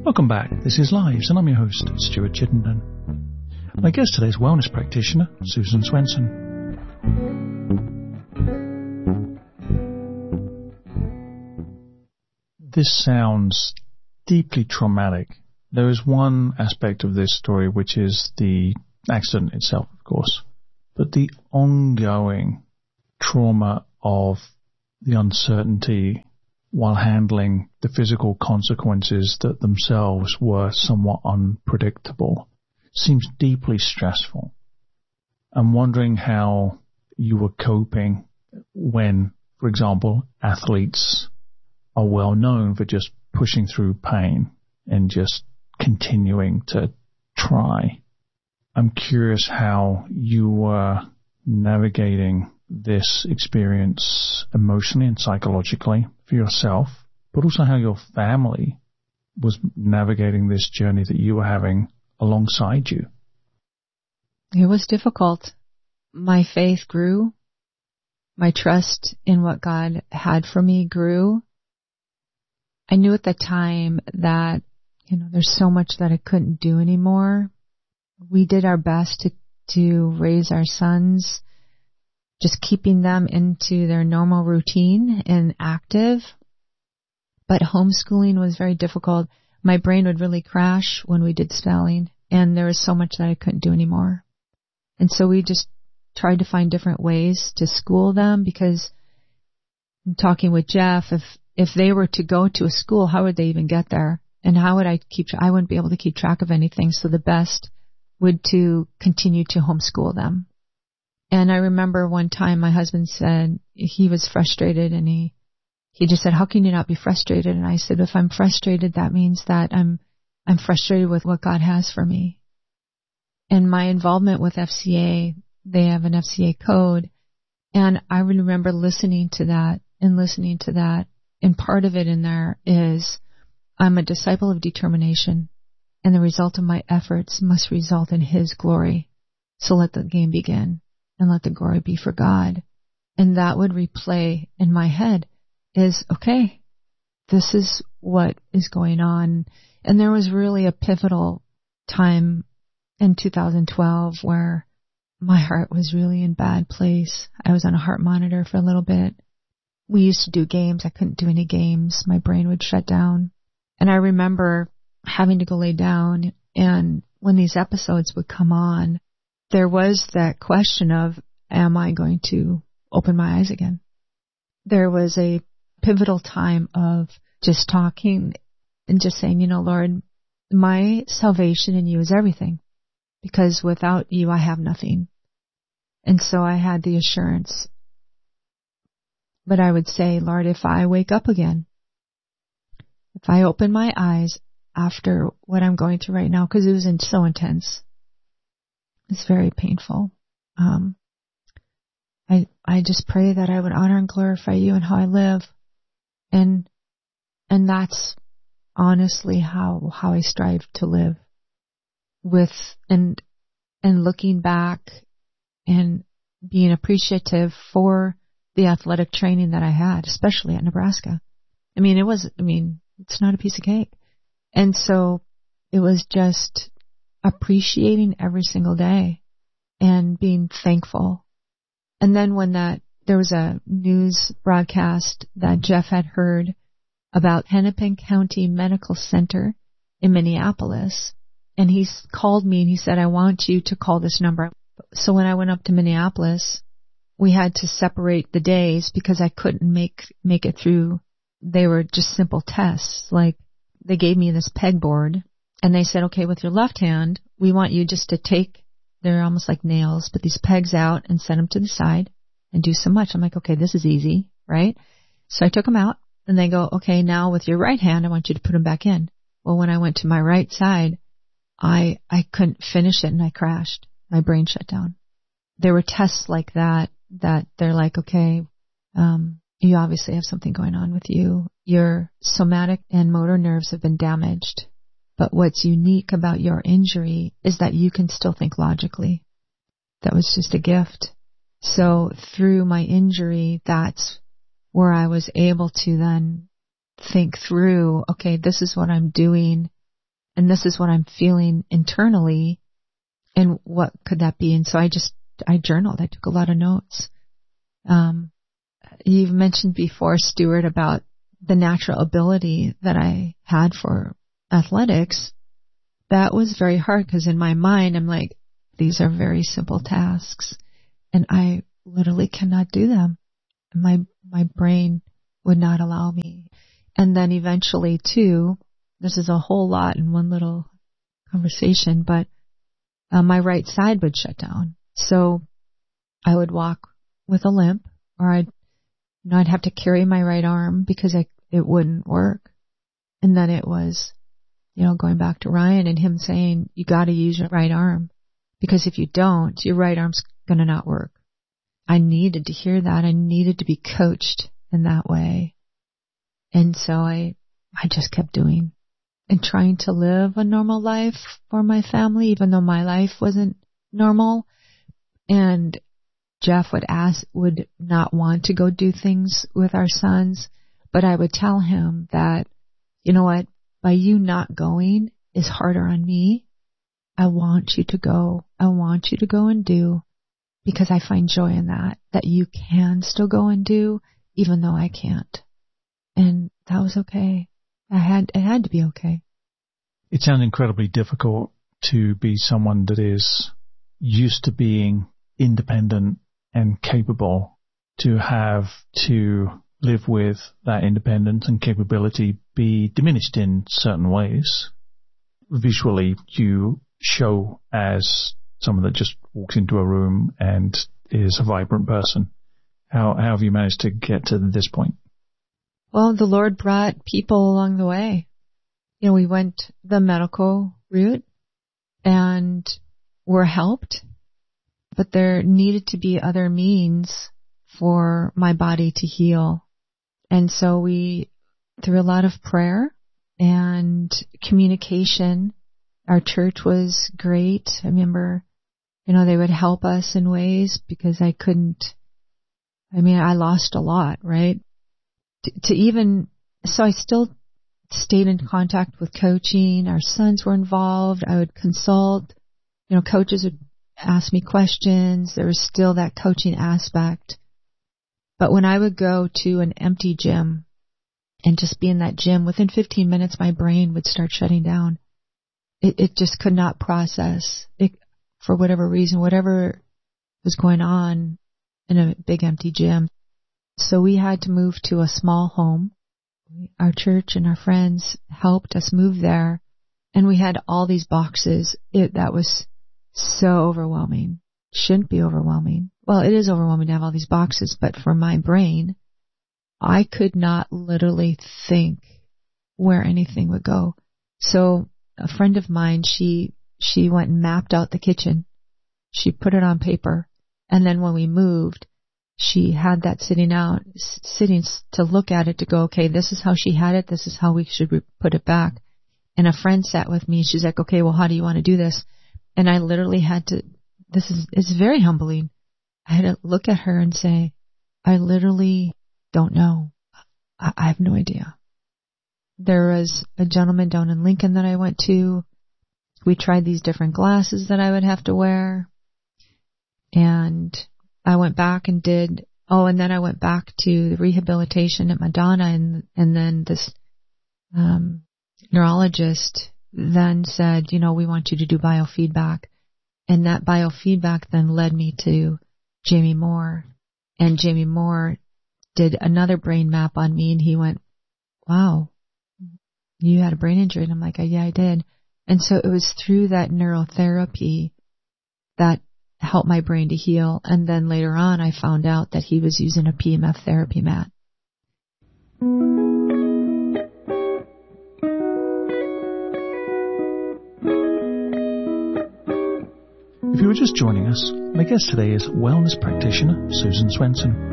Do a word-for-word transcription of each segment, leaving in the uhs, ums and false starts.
Welcome back. This is Lives, and I'm your host, Stuart Chittenden. My guest today is wellness practitioner Susan Swenson. This sounds deeply traumatic. There is one aspect of this story which is the accident itself, of course, but the ongoing trauma of the uncertainty while handling the physical consequences that themselves were somewhat unpredictable seems deeply stressful. I'm wondering how you were coping when, for example, athletes are well known for just pushing through pain and just continuing to try. I'm curious how you were navigating this experience emotionally and psychologically for yourself, but also how your family was navigating this journey that you were having alongside you. It was difficult. My faith grew. My trust in what God had for me grew. I knew at the time that, you know, there's so much that I couldn't do anymore. We did our best to, to raise our sons, just keeping them into their normal routine and active. But homeschooling was very difficult. My brain would really crash when we did spelling, and there was so much that I couldn't do anymore. And so we just tried to find different ways to school them, because I'm talking with Jeff, if if they were to go to a school, how would they even get there? And how would I keep, I wouldn't be able to keep track of anything. So the best would to continue to homeschool them. And I remember one time my husband said he was frustrated, and he, he just said, how can you not be frustrated? And I said, if I'm frustrated, that means that I'm, I'm frustrated with what God has for me. And my involvement with F C A, they have an F C A code. And I remember listening to that and listening to that. And part of it in there is, I'm a disciple of determination, and the result of my efforts must result in His glory. So let the game begin, and let the glory be for God. And that would replay in my head is, okay, this is what is going on. And there was really a pivotal time in two thousand twelve where my heart was really in a bad place. I was on a heart monitor for a little bit. We used to do games. I couldn't do any games. My brain would shut down. And I remember having to go lay down, and when these episodes would come on, there was that question of, am I going to open my eyes again? There was a pivotal time of just talking and just saying, you know, Lord, my salvation in you is everything, because without you, I have nothing. And so I had the assurance. But I would say, Lord, if I wake up again, if I open my eyes after what I'm going through right now, because it was in, so intense, it's very painful. Um, I I just pray that I would honor and glorify you in how I live, and and that's honestly how how I strive to live. With and and looking back and being appreciative for the athletic training that I had, especially at Nebraska. I mean, it was. I mean, it's not a piece of cake, and so it was just appreciating every single day and being thankful. And then when that, there was a news broadcast that Jeff had heard about Hennepin County Medical Center in Minneapolis, and he called me and he said, I want you to call this number. So when I went up to Minneapolis, we had to separate the days because I couldn't make, make it through. They were just simple tests. Like, they gave me this pegboard, and they said, okay, with your left hand, we want you just to take, they're almost like nails, but these pegs out and set them to the side and do so much. I'm like, okay, this is easy, right? So I took them out, and they go, okay, now with your right hand, I want you to put them back in. Well, when I went to my right side, I I couldn't finish it, and I crashed. My brain shut down. There were tests like that, that they're like, okay, um, you obviously have something going on with you. Your somatic and motor nerves have been damaged. But what's unique about your injury is that you can still think logically. That was just a gift. So through my injury, that's where I was able to then think through, okay, this is what I'm doing and this is what I'm feeling internally, and what could that be? And so I just, I journaled. I took a lot of notes. Um, you've mentioned before, Stuart, about the natural ability that I had for athletics. That was very hard because in my mind, I'm like, these are very simple tasks, and I literally cannot do them. My my brain would not allow me. And then eventually, too, this is a whole lot in one little conversation, but uh, my right side would shut down. So I would walk with a limp, or I'd, you know, I'd have to carry my right arm because I, it wouldn't work. And then it was, you know, going back to Ryan and him saying, you got to use your right arm, because if you don't, your right arm's going to not work. I needed to hear that. I needed to be coached in that way. And so I, I just kept doing and trying to live a normal life for my family, even though my life wasn't normal. And Jeff would ask, would not want to go do things with our sons, but I would tell him that, you know what, by you not going is harder on me. I want you to go. I want you to go and do, because I find joy in that, that you can still go and do, even though I can't. And that was okay. I had, it had to be okay. It sounds incredibly difficult to be someone that is used to being independent and capable, to have to live with that independence and capability be diminished in certain ways. Visually, you show as someone that just walks into a room and is a vibrant person. How, how have you managed to get to this point? Well, the Lord brought people along the way. You know, we went the medical route and were helped, but there needed to be other means for my body to heal. And so we, through a lot of prayer and communication, our church was great. I remember, you know, they would help us in ways because I couldn't, I mean, I lost a lot, right? To, to even, so I still stayed in contact with coaching. Our sons were involved. I would consult, you know, coaches would ask me questions. There was still that coaching aspect. But when I would go to an empty gym and just be in that gym, within fifteen minutes, my brain would start shutting down. It, it just could not process it for whatever reason, whatever was going on in a big empty gym. So we had to move to a small home. Our church and our friends helped us move there, and we had all these boxes. It, that was so overwhelming. Shouldn't be overwhelming. Well, it is overwhelming to have all these boxes, but for my brain, I could not literally think where anything would go. So a friend of mine, she she went and mapped out the kitchen. She put it on paper, and then when we moved, she had that sitting out, sitting to look at it to go, okay, this is how she had it. This is how we should put it back. And a friend sat with me. She's like, okay, well, how do you want to do this? And I literally had to, this is, it's very humbling. I had to look at her and say, I literally don't know. I, I have no idea. There was a gentleman down in Lincoln that I went to. We tried these different glasses that I would have to wear. And I went back and did, oh, and then I went back to the rehabilitation at Madonna, and, and then this um, neurologist then said, you know, we want you to do biofeedback. And that biofeedback then led me to Jamie Moore. And Jamie Moore did another brain map on me, and he went, wow, you had a brain injury. And I'm like, yeah, I did. And so it was through that neurotherapy that helped my brain to heal. And then later on, I found out that he was using a P M F therapy mat. If you were just joining us, my guest today is wellness practitioner Susan Swenson.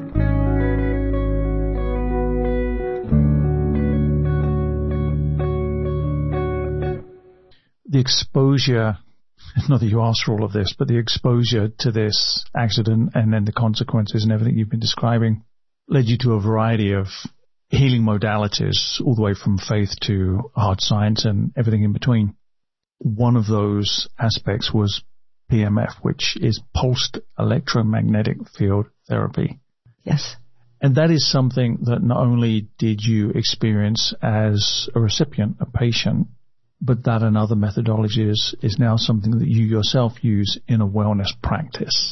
The exposure, not that you asked for all of this, but the exposure to this accident and then the consequences and everything you've been describing led you to a variety of healing modalities, all the way from faith to hard science and everything in between. One of those aspects was P M F, which is pulsed electromagnetic field therapy. Yes. And that is something that not only did you experience as a recipient, a patient, but that and other methodologies is now something that you yourself use in a wellness practice.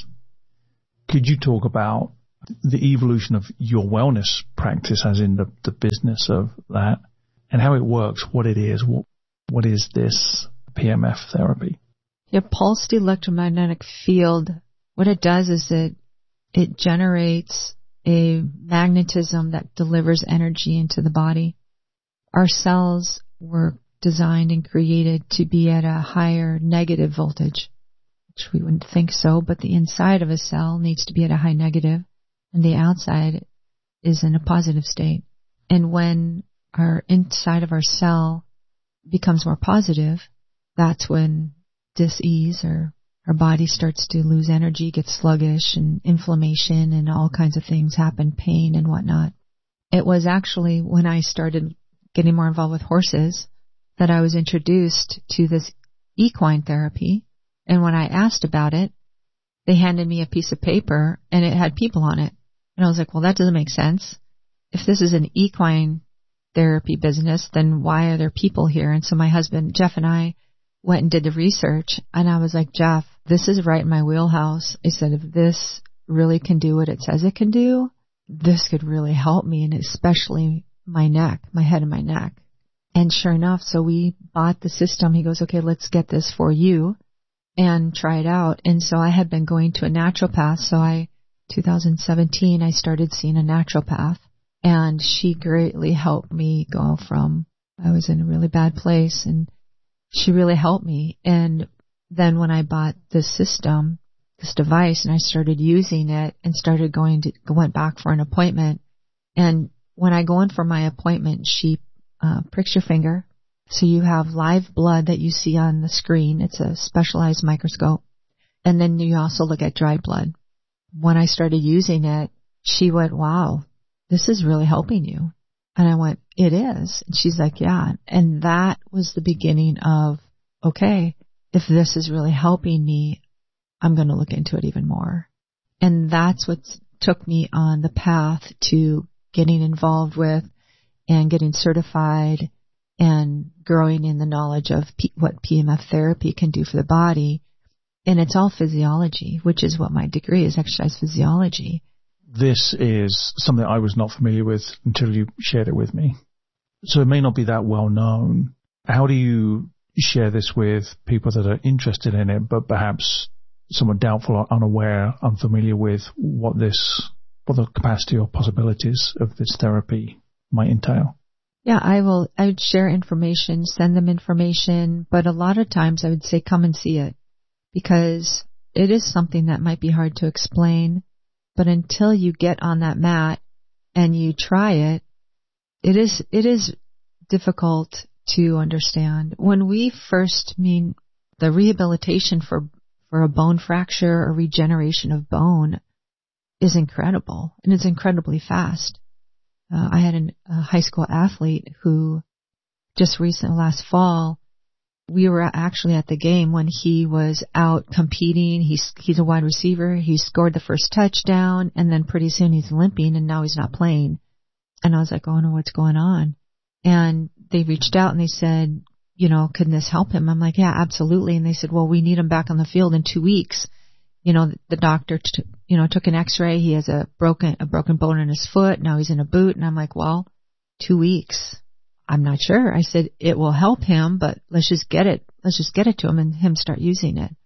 Could you talk about the evolution of your wellness practice, as in the, the business of that, and how it works, what it is, what, what is this P M F therapy? Yeah, pulsed electromagnetic field, what it does is it it generates a magnetism that delivers energy into the body. Our cells were designed and created to be at a higher negative voltage, which we wouldn't think so, but the inside of a cell needs to be at a high negative, and the outside is in a positive state. And when our inside of our cell becomes more positive, that's when dis-ease, or our body starts to lose energy, gets sluggish, and inflammation and all kinds of things happen, pain and whatnot. It was actually when I started getting more involved with horses that I was introduced to this equine therapy. And when I asked about it, they handed me a piece of paper and it had people on it. And I was like, well, that doesn't make sense. If this is an equine therapy business, then why are there people here? And so my husband, Jeff, and I went and did the research, and I was like, Jeff, this is right in my wheelhouse. I said, if this really can do what it says it can do, this could really help me, and especially my neck, my head and my neck. And sure enough, so we bought the system. He goes, okay, let's get this for you and try it out. And so I had been going to a naturopath. So I, two thousand seventeen, I started seeing a naturopath, and she greatly helped me go from, I was in a really bad place, and she really helped me. And then when I bought this system, this device, and I started using it and started going to, went back for an appointment. And when I go in for my appointment, she uh, pricks your finger. So you have live blood that you see on the screen. It's a specialized microscope. And then you also look at dried blood. When I started using it, she went, wow, this is really helping you. And I went, it is. And she's like, yeah. And that was the beginning of, okay, if this is really helping me, I'm going to look into it even more. And that's what took me on the path to getting involved with and getting certified and growing in the knowledge of P- what P M F therapy can do for the body. And it's all physiology, which is what my degree is, exercise physiology. This is something I was not familiar with until you shared it with me. So it may not be that well known. How do you share this with people that are interested in it, but perhaps somewhat doubtful or unaware, unfamiliar with what this, what the capacity or possibilities of this therapy might entail? Yeah, I will, I would share information, send them information, but a lot of times I would say come and see it, because it is something that might be hard to explain. But until you get on that mat and you try it, it is it is difficult to understand. When we first mean the rehabilitation for, for a bone fracture or regeneration of bone is incredible, and it's incredibly fast. Uh, I had an, a high school athlete who just recently, last fall, we were actually at the game when he was out competing. He's he's a wide receiver. He scored the first touchdown, and then pretty soon he's limping, and now he's not playing. And I was like, oh no, what's going on? And they reached out and they said, you know, can this help him? I'm like, yeah, absolutely. And they said, well, we need him back on the field in two weeks. You know, the doctor, t- you know, took an X-ray. He has a broken a broken bone in his foot. Now he's in a boot. And I'm like, well, two weeks. I'm not sure. I said, it will help him, but let's just get it. Let's just get it to him and him start using it.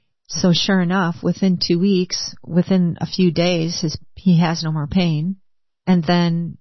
So sure enough, within two weeks, within a few days, his, he has no more pain. And then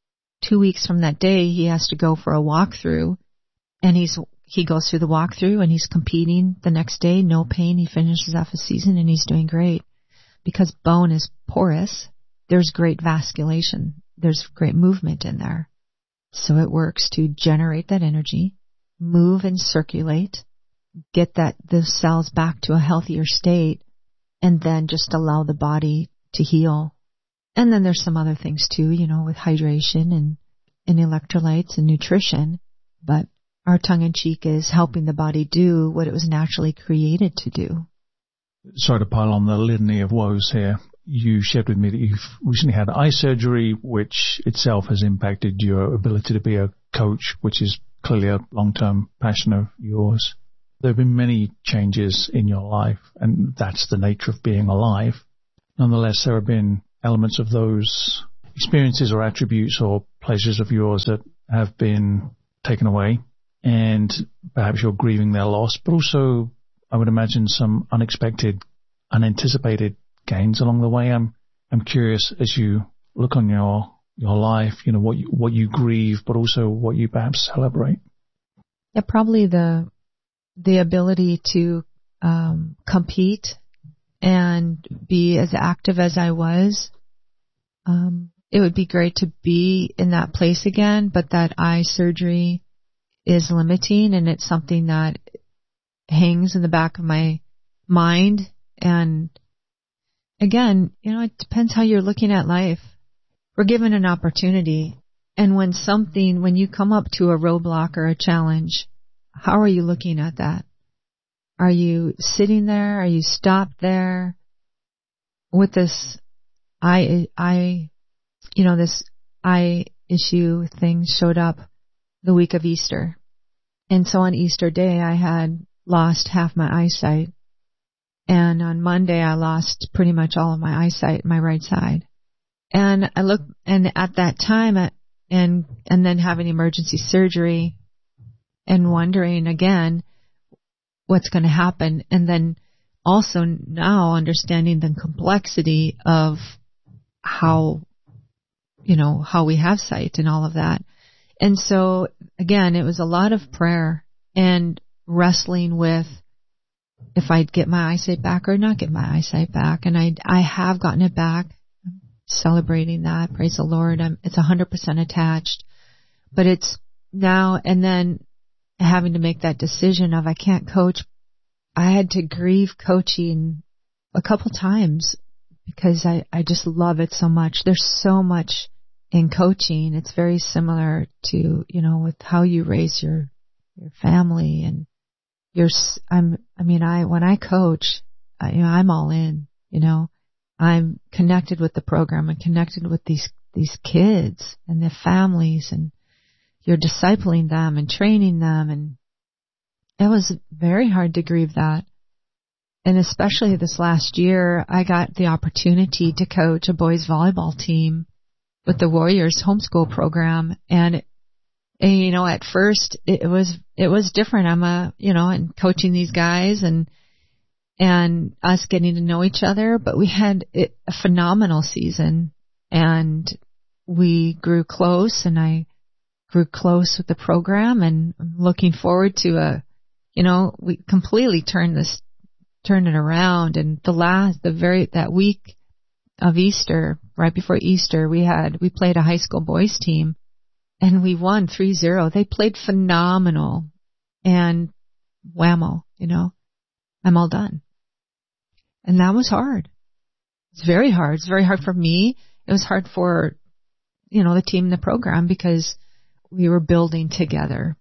two weeks from that day, he has to go for a walkthrough, and he's, he goes through the walkthrough and he's competing the next day, no pain. He finishes off his season and he's doing great. Because bone is porous, there's great vasculation. There's great movement in there. So it works to generate that energy, move and circulate, get that those cells back to a healthier state, and then just allow the body to heal. And then there's some other things too, you know, with hydration and in electrolytes and nutrition, but our tongue-in-cheek is helping the body do what it was naturally created to do. Sorry to pile on the litany of woes here. You shared with me that you've recently had eye surgery, which itself has impacted your ability to be a coach, which is clearly a long-term passion of yours. There have been many changes in your life, and that's the nature of being alive. Nonetheless, there have been elements of those experiences or attributes or pleasures of yours that have been taken away, and perhaps you're grieving their loss, but also, I would imagine, some unexpected, unanticipated gains along the way. I'm I'm curious, as you look on your your life, you know, what you, what you grieve, but also what you perhaps celebrate. Yeah, probably the the ability to um, compete and be as active as I was. Um, it would be great to be in that place again, but that eye surgery is limiting, and it's something that hangs in the back of my mind. And again, you know, it depends how you're looking at life. We're given an opportunity, and when something, when you come up to a roadblock or a challenge, how are you looking at that? Are you sitting there? Are you stopped there? With this eye, eye, you know, this eye issue thing showed up the week of Easter. And so on Easter Day, I had lost half my eyesight. And on Monday, I lost pretty much all of my eyesight, my right side. And I looked, and at that time, and and then having emergency surgery, and wondering again what's going to happen, and then also now understanding the complexity of how, you know, how we have sight and all of that. And so again, it was a lot of prayer and wrestling with if I'd get my eyesight back or not get my eyesight back. And I I have gotten it back. I'm celebrating that. Praise the Lord. I'm, it's one hundred percent attached. But it's now, and then having to make that decision of I can't coach. I had to grieve coaching a couple times because I, I just love it so much. There's so much in coaching. It's very similar to, you know, with how you raise your, your family and your, I'm, I mean, I, when I coach, I, you know, I'm all in, you know, I'm connected with the program and connected with these, these kids and their families, and you're discipling them and training them. And it was very hard to grieve that. And especially this last year, I got the opportunity to coach a boys volleyball team with the Warriors homeschool program. And, and you know, at first it was, it was different. I'm a, you know, and coaching these guys and, and us getting to know each other, but we had a phenomenal season, and we grew close, and I grew close with the program, and I'm looking forward to a, you know, we completely turned this, turned it around. And the last, the very, that week of Easter, right before Easter, we had, we played a high school boys team, and we won three zero. They played phenomenal, and whammo, you know, I'm all done. And that was hard. It's very hard. It's very hard for me. It was hard for, you know, the team and the program because we were building together.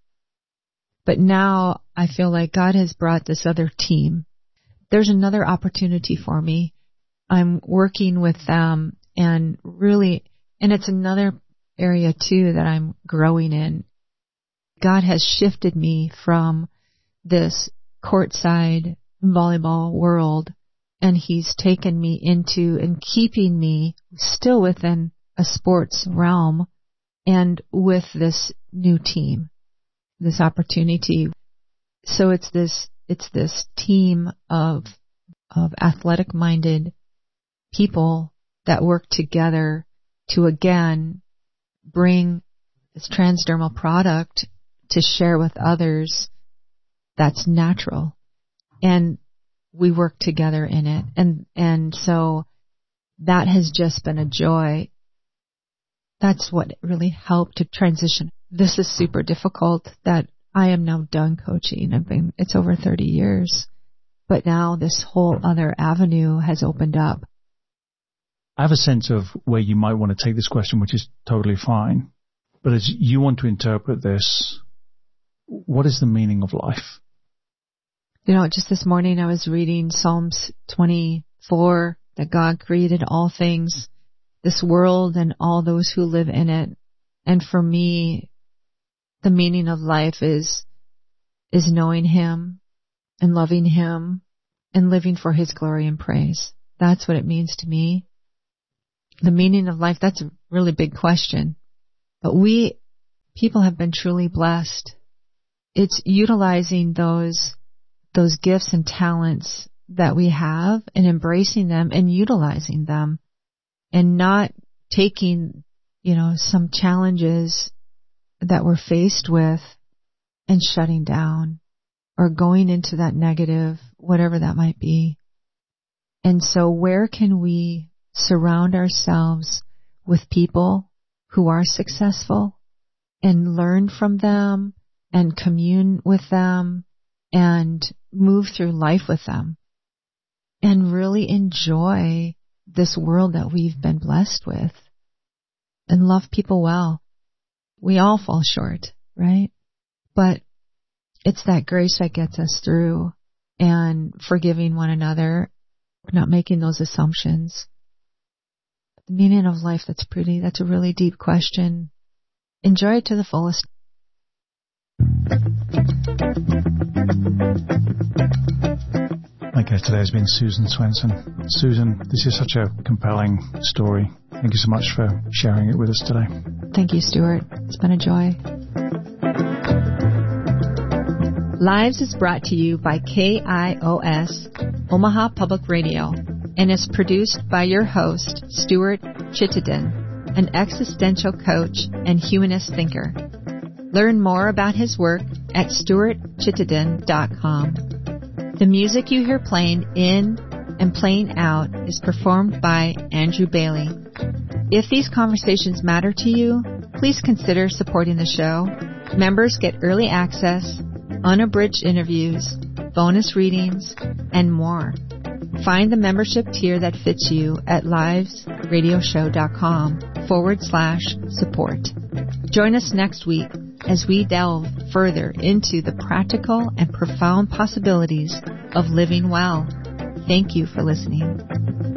But now I feel like God has brought this other team. There's another opportunity for me. I'm working with them, and really, and it's another area too that I'm growing in. God has shifted me from this courtside volleyball world, and He's taken me into and keeping me still within a sports realm and with this new team, this opportunity. So it's this, it's this team of, of athletic minded people that work together to again bring this transdermal product to share with others that's natural. And we work together in it. And, and so that has just been a joy. That's what really helped to transition. This is super difficult that I am now done coaching. I've been, it's over thirty years, but now this whole other avenue has opened up. I have a sense of where you might want to take this question, which is totally fine. But as you want to interpret this, what is the meaning of life? You know, just this morning I was reading Psalms twenty-four, that God created all things, this world and all those who live in it. And for me, the meaning of life is, is knowing Him and loving Him and living for His glory and praise. That's what it means to me. The meaning of life, that's a really big question. But we, people have been truly blessed. It's utilizing those, those gifts and talents that we have and embracing them and utilizing them and not taking, you know, some challenges that we're faced with and shutting down or going into that negative, whatever that might be. And so where can we surround ourselves with people who are successful and learn from them and commune with them and move through life with them and really enjoy this world that we've been blessed with and love people well. We all fall short, right? But it's that grace that gets us through and forgiving one another, not making those assumptions. The meaning of life, that's pretty, that's a really deep question. Enjoy it to the fullest. My guest today has been Susan Swenson. Susan, this is such a compelling story. Thank you so much for sharing it with us today. Thank you, Stuart. It's been a joy. Lives is brought to you by K I O S, Omaha Public Radio, and is produced by your host, Stuart Chittenden, an existential coach and humanist thinker. Learn more about his work at stuart chittenden dot com. The music you hear playing in and playing out is performed by Andrew Bailey. If these conversations matter to you, please consider supporting the show. Members get early access, unabridged interviews, bonus readings, and more. Find the membership tier that fits you at livesradioshow.com forward slash support. Join us next week as we delve further into the practical and profound possibilities of living well. Thank you for listening.